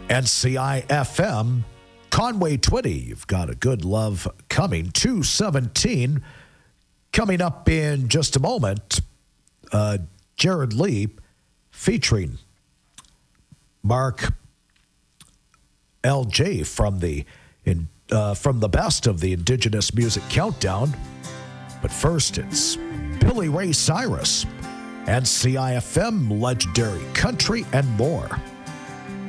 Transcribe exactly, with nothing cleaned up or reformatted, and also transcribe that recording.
N C I F M, Conway Twitty. You've got a good love coming. two seventeen. Coming up in just a moment, uh, Jared Lee featuring Mark L J from the in, uh, from the best of the Indigenous Music Countdown. But first, it's Billy Ray Cyrus, N C I F M, Legendary Country, and more.